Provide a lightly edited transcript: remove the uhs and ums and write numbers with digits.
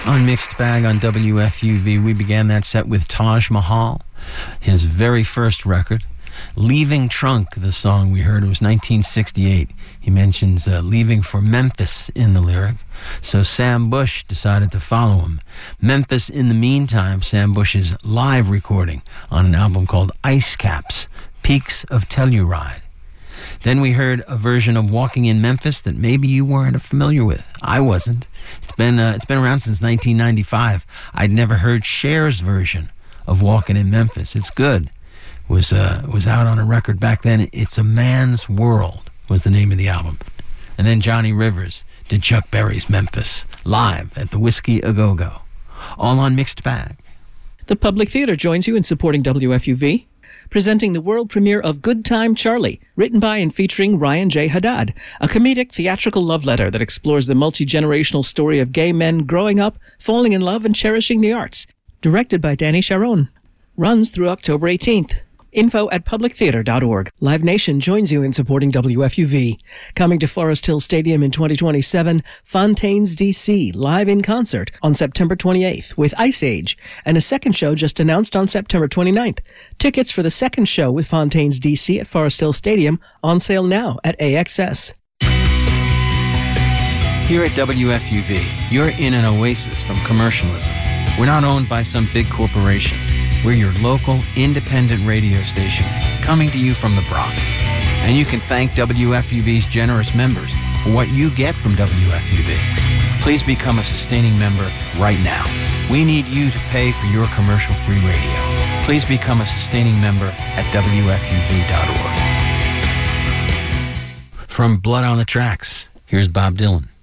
On Mixed Bag on WFUV, we began that set with Taj Mahal, his very first record. Leaving Trunk, the song we heard, it was 1968. He mentions leaving for Memphis in the lyric, so Sam Bush decided to follow him. Memphis in the Meantime, Sam Bush's live recording on an album called Ice Caps, Peaks of Telluride. Then we heard a version of Walking in Memphis that maybe you weren't familiar with. I wasn't. It's been around since 1995. I'd never heard Cher's version of Walking in Memphis. It's good. Was out on a record back then. It's a Man's World was the name of the album. And then Johnny Rivers did Chuck Berry's Memphis live at the Whiskey A Go-Go. All on Mixed Bag. The Public Theater joins you in supporting WFUV, presenting the world premiere of Good Time Charlie, written by and featuring Ryan J. Haddad, a comedic theatrical love letter that explores the multi-generational story of gay men growing up, falling in love, and cherishing the arts. Directed by Danny Sharon. Runs through October 18th. Info at publictheater.org. Live Nation joins you in supporting WFUV. Coming to Forest Hill Stadium in 2027, Fontaines DC, live in concert on September 28th with Ice Age, and a second show just announced on September 29th. Tickets for the second show with Fontaines DC at Forest Hill Stadium on sale now at AXS. Here at WFUV, you're in an oasis from commercialism. We're not owned by some big corporation. We're your local, independent radio station, coming to you from the Bronx. And you can thank WFUV's generous members for what you get from WFUV. Please become a sustaining member right now. We need you to pay for your commercial-free radio. Please become a sustaining member at WFUV.org. From Blood on the Tracks, here's Bob Dylan.